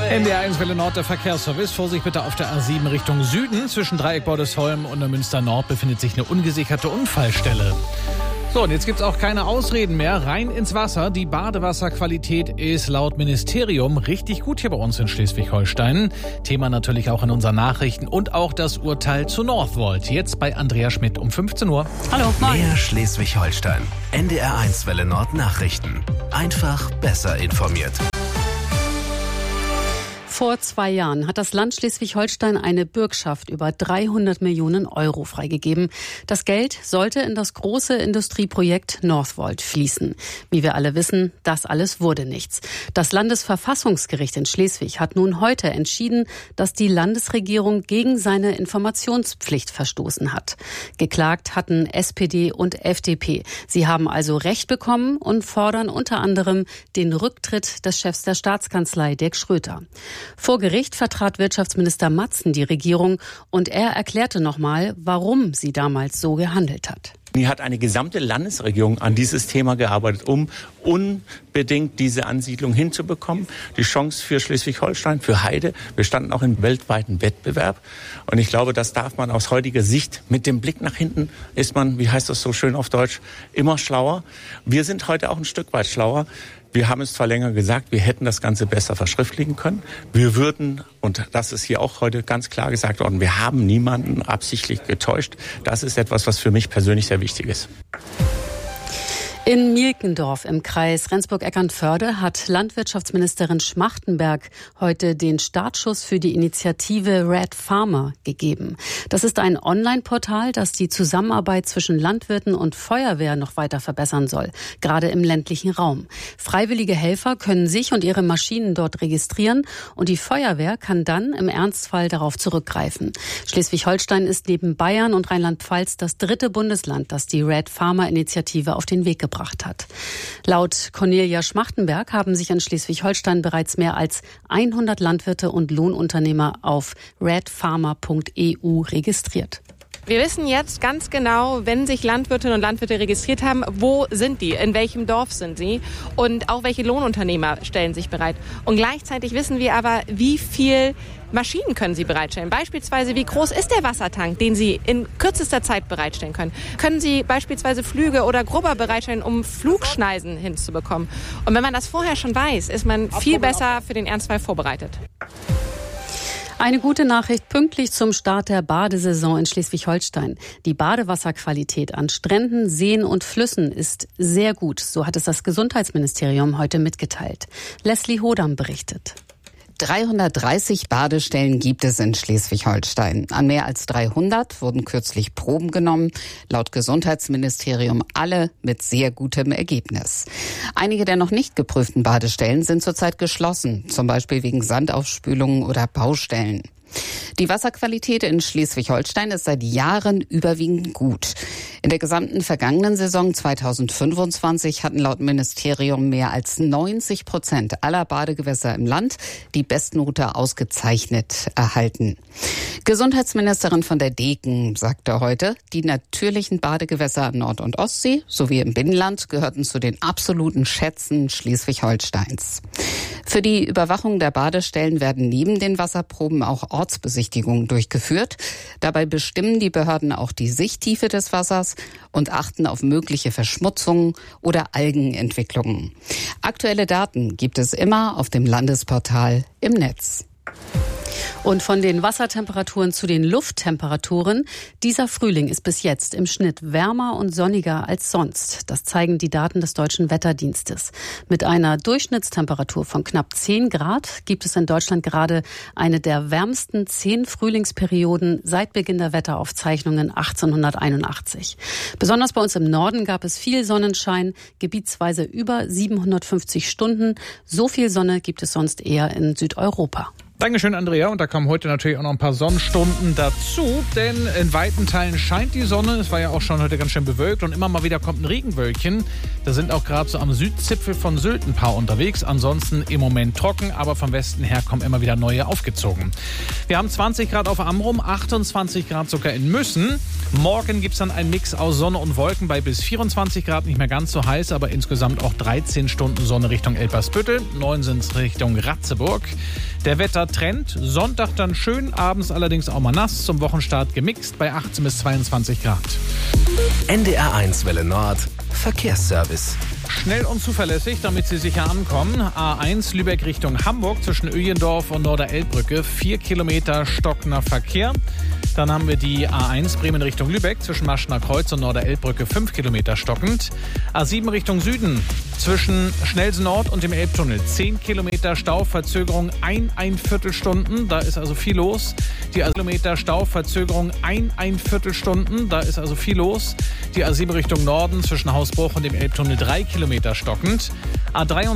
NDR 1 Welle Nord, der Verkehrsservice. Vorsicht bitte auf der A7 Richtung Süden. Zwischen Dreieck Bordesholm und Münster Nord befindet sich eine ungesicherte Unfallstelle. So, und jetzt gibt's auch keine Ausreden mehr. Rein ins Wasser. Die Badewasserqualität ist laut Ministerium richtig gut hier bei uns in Schleswig-Holstein. Thema natürlich auch in unseren Nachrichten und auch das Urteil zu Northvolt. Jetzt bei Andrea Schmidt um 15 Uhr. Hallo, moin. Mehr Schleswig-Holstein. NDR 1 Welle Nord Nachrichten. Einfach besser informiert. Vor 2 Jahren hat das Land Schleswig-Holstein eine Bürgschaft über 300 Millionen Euro freigegeben. Das Geld sollte in das große Industrieprojekt Northvolt fließen. Wie wir alle wissen, das alles wurde nichts. Das Landesverfassungsgericht in Schleswig hat nun heute entschieden, dass die Landesregierung gegen seine Informationspflicht verstoßen hat. Geklagt hatten SPD und FDP. Sie haben also Recht bekommen und fordern unter anderem den Rücktritt des Chefs der Staatskanzlei, Dirk Schröter. Vor Gericht vertrat Wirtschaftsminister Matzen die Regierung und er erklärte nochmal, warum sie damals so gehandelt hat. Hier hat eine gesamte Landesregierung an dieses Thema gearbeitet, um unbedingt diese Ansiedlung hinzubekommen. Die Chance für Schleswig-Holstein, für Heide. Wir standen auch im weltweiten Wettbewerb. Und ich glaube, das darf man aus heutiger Sicht, mit dem Blick nach hinten ist man, wie heißt das so schön auf Deutsch, immer schlauer. Wir sind heute auch ein Stück weit schlauer. Wir haben es zwar länger gesagt, wir hätten das Ganze besser verschriftlichen können. Wir würden, und das ist hier auch heute ganz klar gesagt worden, wir haben niemanden absichtlich getäuscht. Das ist etwas, was für mich persönlich sehr wichtig ist. In Mielkendorf im Kreis Rendsburg-Eckernförde hat Landwirtschaftsministerin Schmachtenberg heute den Startschuss für die Initiative Red Farmer gegeben. Das ist ein Online-Portal, das die Zusammenarbeit zwischen Landwirten und Feuerwehr noch weiter verbessern soll, gerade im ländlichen Raum. Freiwillige Helfer können sich und ihre Maschinen dort registrieren und die Feuerwehr kann dann im Ernstfall darauf zurückgreifen. Schleswig-Holstein ist neben Bayern und Rheinland-Pfalz das 3. Bundesland, das die Red Farmer-Initiative auf den Weg gebracht hat. Laut Cornelia Schmachtenberg haben sich in Schleswig-Holstein bereits mehr als 100 Landwirte und Lohnunternehmer auf redfarmer.eu registriert. Wir wissen jetzt ganz genau, wenn sich Landwirtinnen und Landwirte registriert haben, wo sind die, in welchem Dorf sind sie und auch welche Lohnunternehmer stellen sich bereit. Und gleichzeitig wissen wir aber, wie viel Maschinen können sie bereitstellen. Beispielsweise, wie groß ist der Wassertank, den sie in kürzester Zeit bereitstellen können. Können sie beispielsweise Flüge oder Grubber bereitstellen, um Flugschneisen hinzubekommen. Und wenn man das vorher schon weiß, ist man viel besser für den Ernstfall vorbereitet. Eine gute Nachricht pünktlich zum Start der Badesaison in Schleswig-Holstein. Die Badewasserqualität an Stränden, Seen und Flüssen ist sehr gut. So hat es das Gesundheitsministerium heute mitgeteilt. Leslie Hodam berichtet. 330 Badestellen gibt es in Schleswig-Holstein. An mehr als 300 wurden kürzlich Proben genommen. Laut Gesundheitsministerium alle mit sehr gutem Ergebnis. Einige der noch nicht geprüften Badestellen sind zurzeit geschlossen, zum Beispiel wegen Sandaufspülungen oder Baustellen. Die Wasserqualität in Schleswig-Holstein ist seit Jahren überwiegend gut. In der gesamten vergangenen Saison 2025 hatten laut Ministerium mehr als 90% aller Badegewässer im Land die Bestnote ausgezeichnet erhalten. Gesundheitsministerin von der Deken sagte heute, die natürlichen Badegewässer an Nord- und Ostsee sowie im Binnenland gehörten zu den absoluten Schätzen Schleswig-Holsteins. Für die Überwachung der Badestellen werden neben den Wasserproben auch Ortsbesichtigungen durchgeführt. Dabei bestimmen die Behörden auch die Sichttiefe des Wassers und achten auf mögliche Verschmutzungen oder Algenentwicklungen. Aktuelle Daten gibt es immer auf dem Landesportal im Netz. Und von den Wassertemperaturen zu den Lufttemperaturen. Dieser Frühling ist bis jetzt im Schnitt wärmer und sonniger als sonst. Das zeigen die Daten des Deutschen Wetterdienstes. Mit einer Durchschnittstemperatur von knapp 10 Grad gibt es in Deutschland gerade eine der wärmsten 10 Frühlingsperioden seit Beginn der Wetteraufzeichnungen 1881. Besonders bei uns im Norden gab es viel Sonnenschein, gebietsweise über 750 Stunden. So viel Sonne gibt es sonst eher in Südeuropa. Dankeschön, Andrea. Und da kommen heute natürlich auch noch ein paar Sonnenstunden dazu, denn in weiten Teilen scheint die Sonne. Es war ja auch schon heute ganz schön bewölkt und immer mal wieder kommt ein Regenwölkchen. Da sind auch gerade so am Südzipfel von Sylt ein paar unterwegs. Ansonsten im Moment trocken, aber vom Westen her kommen immer wieder neue aufgezogen. Wir haben 20 Grad auf Amrum, 28 Grad sogar in Müssen. Morgen gibt's dann einen Mix aus Sonne und Wolken bei bis 24 Grad, nicht mehr ganz so heiß, aber insgesamt auch 13 Stunden Sonne Richtung Elbersbüttel, 9 sind's Richtung Ratzeburg. Der Wettertrend, Sonntag dann schön, abends allerdings auch mal nass, zum Wochenstart gemixt bei 18 bis 22 Grad. NDR1 Welle Nord, Verkehrsservice. Schnell und zuverlässig, damit Sie sicher ankommen. A1 Lübeck Richtung Hamburg zwischen Öjendorf und Norderelbbrücke, 4 Kilometer stockender Verkehr. Dann haben wir die A1 Bremen Richtung Lübeck zwischen Maschner Kreuz und Norderelbbrücke 5 Kilometer stockend. A7 Richtung Süden zwischen Schnelsen Nord und dem Elbtunnel 10 Kilometer Stau, Verzögerung ein Viertelstunden. Da ist also viel los. Die A-Kilometer Stau, Verzögerung ein Viertelstunden. Da ist also viel los. Die A7 Richtung Norden zwischen Hausbruch und dem Elbtunnel 3 Kilometer stockend. A3